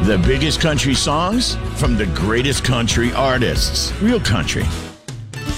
The biggest country songs from the greatest country artists. Real country.